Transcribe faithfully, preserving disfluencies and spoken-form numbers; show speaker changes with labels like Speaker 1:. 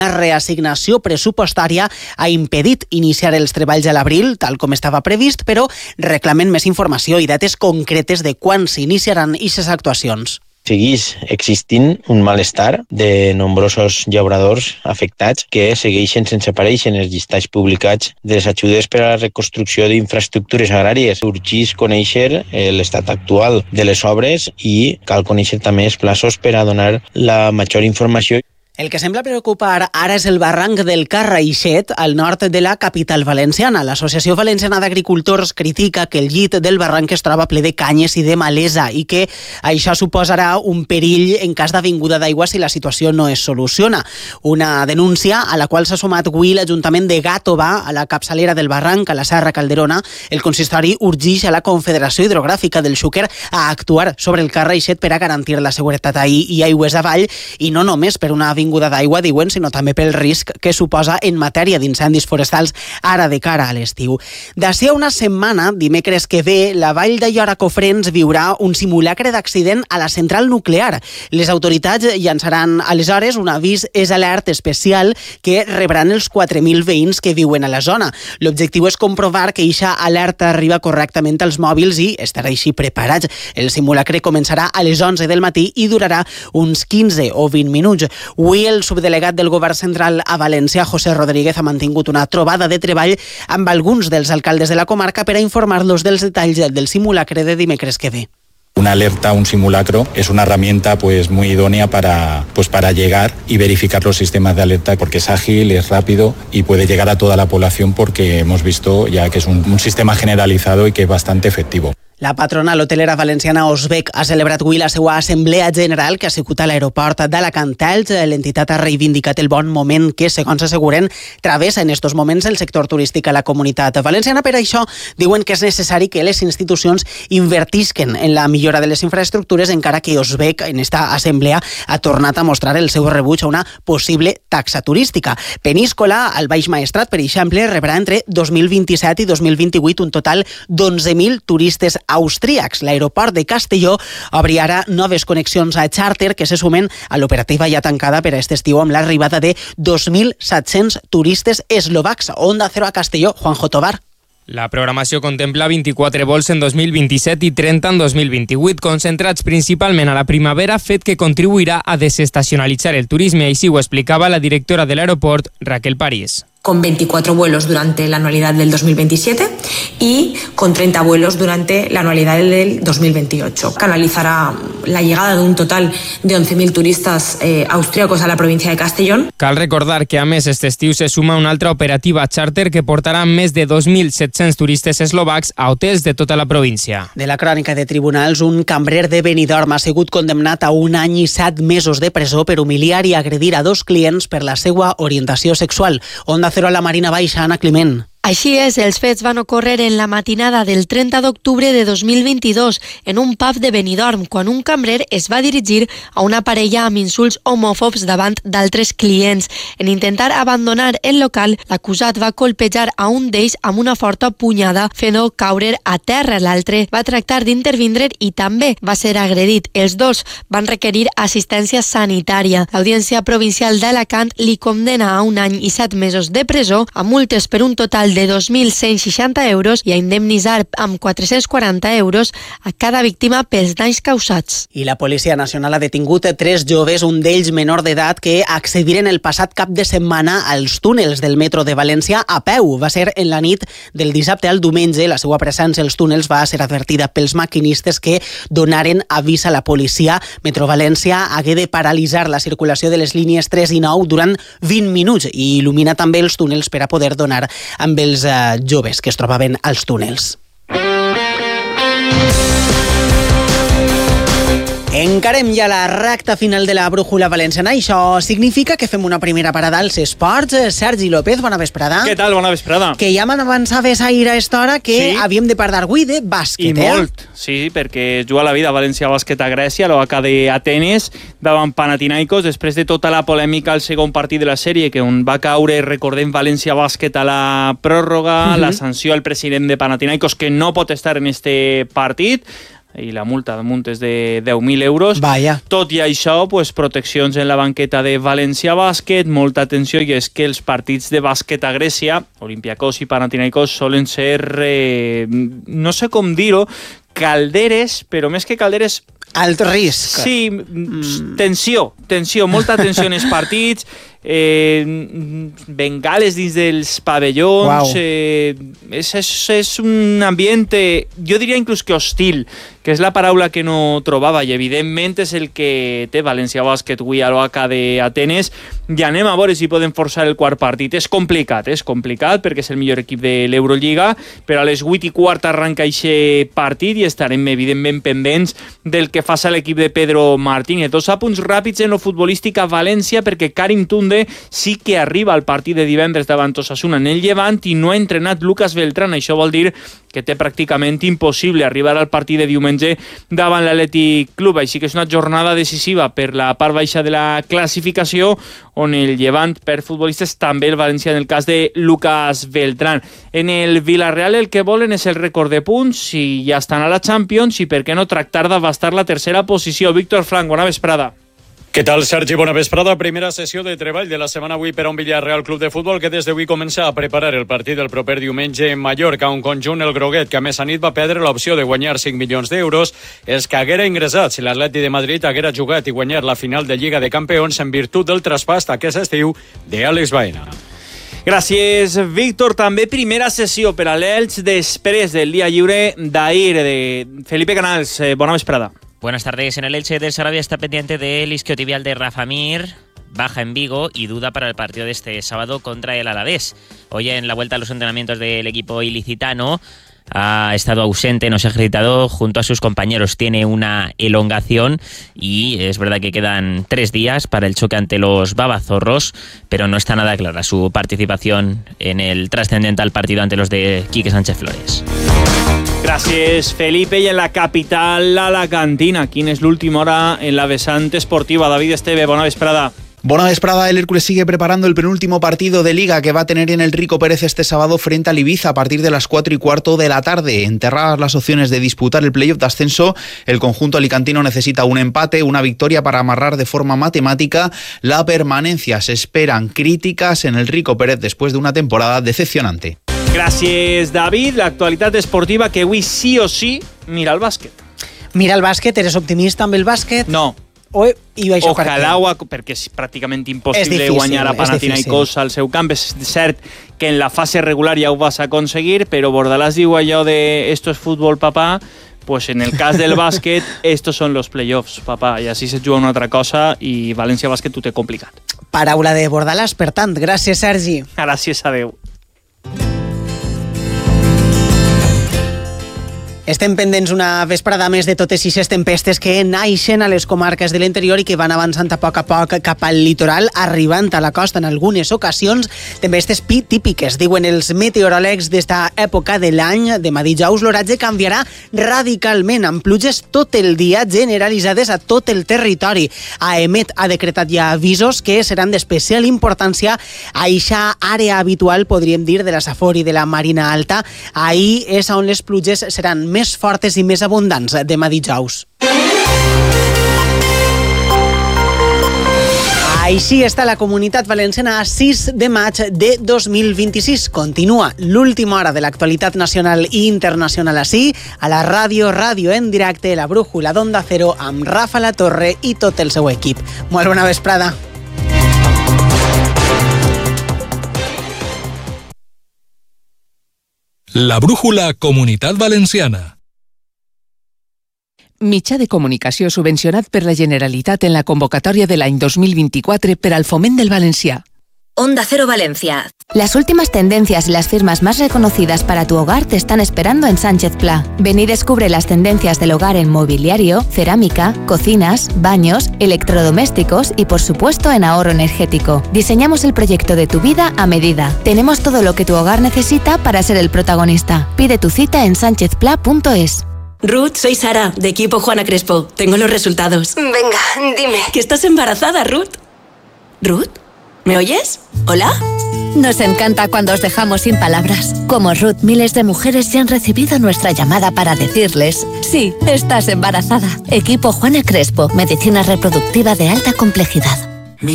Speaker 1: La reassignació pressupostària ha impedit iniciar els treballs a l'abril, tal com estava previst, però reclamen més informació i dates concretes de quan s'iniciaran aquestes actuacions.
Speaker 2: Segueix existint un malestar de nombrosos llauradors afectats que segueixen sense aparèixer en els llistats publicats de les ajudes per a la reconstrucció d'infraestructures agràries. Urgeix conèixer l'estat actual de les obres i cal conèixer també els plaços per a donar la major informació.
Speaker 1: El que sembla preocupar ara és el barranc del Carraixet, al nord de la capital valenciana. L'Associació Valenciana d'Agricultors critica que el llit del barranc es troba ple de canyes i de malesa i que això suposarà un perill en cas d'avinguda d'aigua si la situació no es soluciona. Una denúncia a la qual s'ha sumat avui l'Ajuntament de Gàtova, a la capçalera del barranc, a la Serra Calderona. El consistori urgeix a la Confederació Hidrogràfica del Xúquer a actuar sobre el Carraixet per a garantir la seguretat ahir i aigües avall, i no només per una avinguda d'aigua, diuen, sinó també pel risc que suposa en matèria d'incendis forestals ara de cara a l'estiu. D'ací a una setmana, dimecres que ve, la Vall d'Aiora-Cofrents viurà un simulacre d'accident a la central nuclear. Les autoritats llançaran aleshores un avís és alert especial que rebran els quatre mil veïns que viuen a la zona. L'objectiu és comprovar que eixa alerta arriba correctament als mòbils i estar així preparats. El simulacre començarà a les onze del matí i durarà uns quinze o vint minuts. Avui el subdelegat del Govern Central a València, José Rodríguez, ha mantingut una trobada de treball amb alguns dels alcaldes de la comarca per a informar-los dels detalls del simulacre de dimecres que ve.
Speaker 3: Una alerta, un simulacro, es una herramienta pues muy idónea para, pues para llegar y verificar los sistemas de alerta porque es ágil, es rápido y puede llegar a toda la población porque hemos visto ya que es un, un sistema generalizado y que es bastante efectivo.
Speaker 1: La patronal hotelera valenciana Osbec ha celebrat avui la seva assemblea general que ha sigut a l'aeroport d'Alacant-Elx. L'entitat ha reivindicat el bon moment que, segons asseguren, travessa en estos moments el sector turístic a la comunitat valenciana. Per això diuen que és necessari que les institucions invertisquen en la millora de les infraestructures, encara que Osbec en esta assemblea ha tornat a mostrar el seu rebuig a una possible taxa turística. Peníscola, al Baix Maestrat, per exemple, rebrà entre dos mil vint-i-set i dos mil vint-i-vuit un total d'onze mil turistes austríacs. L'aeroport de Castelló obrirà ara noves connexions a xàrter que se sumen a l'operativa ja tancada per a aquest estiu amb l'arribada de dos mil set-cents turistes eslovacs. Onda Cero a Castelló, Juanjo Tobar.
Speaker 4: La programació contempla vint-i-quatre vols en dos mil vint-i-set i trenta en dos mil vint-i-vuit, concentrats principalment a la primavera, fet que contribuirà a desestacionalitzar el turisme. Així ho explicava la directora de l'aeroport, Raquel París.
Speaker 5: Con veinticuatro vuelos durante la anualidad del dos mil veintisiete y con treinta vuelos durante la anualidad del dos mil veintiocho. Canalizará la llegada de un total de once mil turistas eh, austríacos a la provincia de Castellón.
Speaker 4: Cal recordar que a més este estiu se suma una altra operativa xàrter que portarà més de dos mil set-cents turistes eslovacs a hotels de tota la província.
Speaker 1: De la crònica de tribunals, un cambrer de Benidorm ha sigut condemnat a un any i set mesos de presó per humiliar i agredir a dos clients per la seva orientació sexual. Onda Cero a la Marina Baixa, Ana Climent.
Speaker 6: Així és, els fets van ocórrer en la matinada del trenta d'octubre de dos mil vint-i-dos en un pub de Benidorm, quan un cambrer es va dirigir a una parella amb insults homòfobs davant d'altres clients. En intentar abandonar el local, l'acusat va colpejar a un d'ells amb una forta punyada, fent-lo caure a terra. L'altre va tractar d'intervindre i també va ser agredit. Els dos van requerir assistència sanitària. L'Audiència Provincial d'Alacant li condena a un any i set mesos de presó, a multes per un total de dos mil cent seixanta euros i a indemnitzar amb quatre-cents quaranta euros a cada víctima pels danys causats.
Speaker 1: I la Policia Nacional ha detingut tres joves, un d'ells menor d'edat, que accediren el passat cap de setmana als túnels del metro de València a peu. Va ser en la nit del dissabte al diumenge. La seva presència als túnels va ser advertida pels maquinistes que donaren avís a la policia. Metro València hagué de paralitzar la circulació de les línies tres i nou durant vint minuts i il·lumina també els túnels per a poder donar amb els uh, joves que es trobaven als túnels. Encarem ja la recta final de la brújula valenciana. Això significa que fem una primera parada als esports. Sergi López, bona vesprada.
Speaker 7: Què tal? Bona vesprada.
Speaker 1: Que ja m'avançaves ahir a aquesta hora que sí, havíem de parlar avui de bàsquet.
Speaker 7: I eh? molt, sí, perquè juga la vida València Bàsquet a Grècia, l'O H d'Atenes, davant Panathinaikos, després de tota la polèmica al segon partit de la sèrie, que on va caure, recordem, València Bàsquet a la pròrroga, uh-huh. la sanció al president de Panathinaikos, que no pot estar en este partit. i la multa de munt és de deu mil euros.
Speaker 1: Vaya.
Speaker 7: Tot i això, pues, proteccions en la banqueta de València Bàsquet, molta atenció, i és que els partits de bàsquet a Grècia, Olympiacos i Panathinaikos, solen ser, eh, no sé com dir-ho, calderes, però més que calderes...
Speaker 1: Alt risc.
Speaker 7: Sí, mm. tensió, tensió, molta tensió en els partits, eh, bengales dins dels pavellons, wow. eh, és, és, és un ambient, eh, jo diria inclús que hostil, que és la paraula que no trobava, i evidentment és el que té València Bàsquet avui a l'O H d'Atenes, i anem a veure si poden forçar el quart partit. És complicat, és complicat, perquè és el millor equip de l'Eurolliga, però a les vuit i quart arranca aquest partit i estarem evidentment pendents del que faça l'equip de Pedro Martínez. Dos apunts ràpids en lo futbolístic a València, perquè Karim Tunde sí que arriba al partit de divendres davant Osasuna en el Llevant i no ha entrenat Lucas Beltrán. Això vol dir que té pràcticament impossible arribar al partit de diumenge davant l'Atlètic Club. Així que és una jornada decisiva per la part baixa de la classificació, on el Llevant per futbolistes, també el València en el cas de Lucas Beltrán. En el Villarreal el que volen és el rècord de punts, i ja estan a la Champions, i per què no tractar d'abastar la tercera posició. Víctor Frank, bona vesprada.
Speaker 8: Què tal, Sergi? Bona vesprada. Primera sessió de treball de la setmana avui per a un Villarreal Club de Futbol que des d'avui comença a preparar el partit del proper diumenge en Mallorca. Un conjunt, el groguet, que a més a nit va perdre l'opció de guanyar cinc milions d'euros, els que haguera ingressat si l'Atleti de Madrid haguera jugat i guanyat la final de Lliga de Campions en virtut del traspàs aquest estiu d'Àlex Baena.
Speaker 7: Gràcies, Víctor. També primera sessió per a l'Elx després del dia lliure d'ahir. De Felipe Canals, eh, bona vesprada.
Speaker 9: Buenas tardes. En el Elche del Sarabia está pendiente del isquiotibial de Rafa Mir, baja en Vigo y duda para el partido de este sábado contra el Alavés. Hoy en la vuelta a los entrenamientos del equipo ilicitano ha estado ausente, no se ha ejercitado junto a sus compañeros. Tiene una elongación y es verdad que quedan tres días para el choque ante los babazorros, pero no está nada clara su participación en el trascendental partido ante los de Quique Sánchez Flores.
Speaker 7: Gràcies, Felipe. I en la capital, alacantina, quina és l'última hora en la vessant esportiva? David Esteve, bona vesprada.
Speaker 10: Buena vesprada. El Hércules sigue preparando el penúltimo partido de Liga que va a tener en el Rico Pérez este sábado frente al Ibiza a partir de las cuatro y cuarto de la tarde. Enterradas las opciones de disputar el playoff de ascenso, el conjunto alicantino necesita un empate, una victoria para amarrar de forma matemática la permanencia. Se esperan críticas en el Rico Pérez después de una temporada decepcionante.
Speaker 7: Gràcies, David. L'actualitat esportiva que avui sí o sí mira el bàsquet.
Speaker 1: Mira el bàsquet, eres optimista amb el bàsquet?
Speaker 7: No.
Speaker 1: O, i això
Speaker 7: Ojalà, perquè... perquè és pràcticament impossible
Speaker 1: és difícil,
Speaker 7: guanyar a Panathinaikos al seu camp. És cert que en la fase regular ja ho vas aconseguir, però Bordalàs diu allò de esto es fútbol, papá. Pues en el cas del bàsquet, estos son los playoffs, papá, i així se juga una altra cosa i València Bàsquet ho té complicat.
Speaker 1: Paraula de Bordalàs, per tant. Gràcies, Sergi.
Speaker 7: Gràcies, adeu.
Speaker 1: Estem pendents una vesprada més de totes aquestes tempestes que naixen a les comarques de l'interior i que van avançant a poc a poc cap al litoral, arribant a la costa en algunes ocasions. Tempestes típiques, diuen els meteoròlegs d'esta època de l'any. Demà dijous l'oratge canviarà radicalment, amb pluges tot el dia generalitzades a tot el territori. AEMET ha decretat ja avisos que seran d'especial importància a eixa àrea habitual, podríem dir, de la Safor i de la Marina Alta. Ahir és on les pluges seran més fortes i més abundants demà dijous. Així està la Comunitat Valenciana a sis de maig de dos mil vint-i-sis. Continua l'última hora de l'actualitat nacional i internacional ací, a la ràdio, ràdio en directe, la brújula d'Onda Cero, amb Rafa La Torre i tot el seu equip. Molt bona vesprada.
Speaker 11: La brújula Comunitat Valenciana.
Speaker 12: Mitjà de comunicació subvencionat per la Generalitat en la convocatòria de l'any dos mil vint-i-quatre per al foment del valencià.
Speaker 13: Onda Cero Valencia.
Speaker 14: Las últimas tendencias y las firmas más reconocidas para tu hogar te están esperando en Sánchez Pla. Ven y descubre las tendencias del hogar en mobiliario, cerámica, cocinas, baños, electrodomésticos y por supuesto en ahorro energético. Diseñamos el proyecto de tu vida a medida. Tenemos todo lo que tu hogar necesita para ser el protagonista. Pide tu cita en sánchez pla punto es.
Speaker 13: Ruth, soy Sara, de equipo Juana Crespo. Tengo los resultados.
Speaker 15: Venga, dime.
Speaker 13: ¿Que estás embarazada, Ruth? ¿Ruth? ¿Me oyes? ¿Hola?
Speaker 14: Nos encanta cuando os dejamos sin palabras. Como Ruth, miles de mujeres ya han recibido nuestra llamada para decirles: sí, estás embarazada. Equipo Juana Crespo, medicina reproductiva de alta complejidad.